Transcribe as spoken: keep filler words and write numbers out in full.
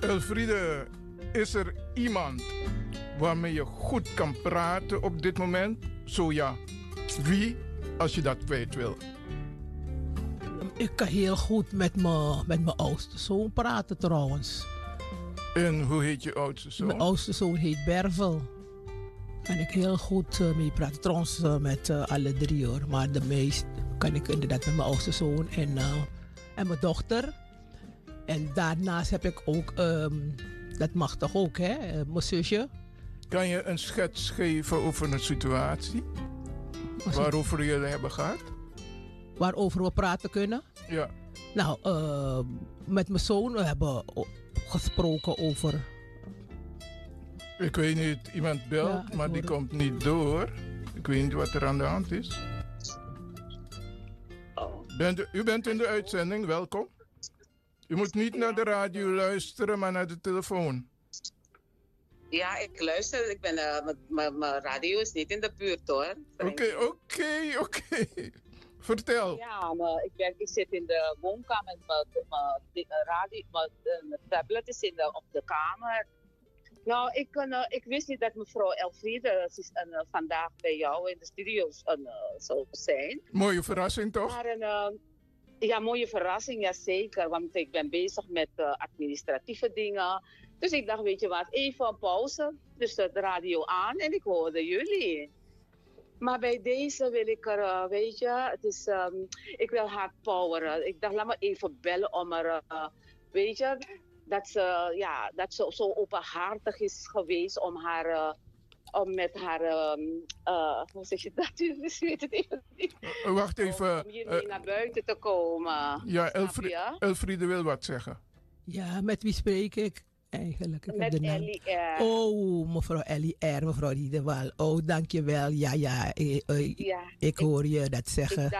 Elfriede, is er iemand waarmee je goed kan praten op dit moment? Zo ja, wie, als je dat kwijt wil? Ik kan heel goed met mijn met mijn oudste zoon praten trouwens. En hoe heet je oudste zoon? Mijn oudste zoon heet Bervel. Kan ik heel goed uh, mee praten. Trouwens uh, met uh, alle drie hoor. Maar de meest kan ik inderdaad met mijn oudste zoon en, uh, en mijn dochter. En daarnaast heb ik ook, um, dat mag toch ook hè, uh, mijn zusje. Kan je een schets geven over een situatie waarover jullie hebben gehad? Waarover we praten kunnen? Ja. Nou, uh, met mijn zoon we hebben gesproken over... Ik weet niet, iemand belt, ja, maar die komt niet door. Ik weet niet wat er aan de hand is. Bent u, u bent in de uitzending, welkom. U moet niet naar de radio luisteren, maar naar de telefoon. Ja, ik luister. Ik ben, uh, mijn radio is niet in de buurt hoor. Oké, oké, oké. Vertel. Ja, maar ik, ben, ik zit in de woonkamer. Mijn radio, mijn tablet is in de, op de kamer. Nou, ik, uh, ik wist niet dat mevrouw Elfriede uh, vandaag bij jou in de studio's uh, zou zijn. Mooie verrassing toch? Maar een, uh, ja, mooie verrassing, ja zeker. Want ik ben bezig met uh, administratieve dingen. Dus ik dacht, weet je wat, even een pauze. Dus de radio aan en ik hoorde jullie. Maar bij deze wil ik er, uh, weet je, het is, um, ik wil haar poweren. Ik dacht, laat me even bellen om er, uh, weet je, dat ze, ja, dat ze zo openhartig is geweest om haar, uh, om met haar, um, uh, hoe zeg je dat? Ik weet het even niet. Uh, wacht even. Om hiermee uh, naar buiten te komen. Ja, Elfriede, Elfriede wil wat zeggen. Ja, met wie spreek ik? Eigenlijk. Ik met Ellie R. Oh, mevrouw Ellie R, mevrouw Riedewal. Oh, dankjewel. Ja, ja, ik, ik, ja, ik hoor je dat zeggen.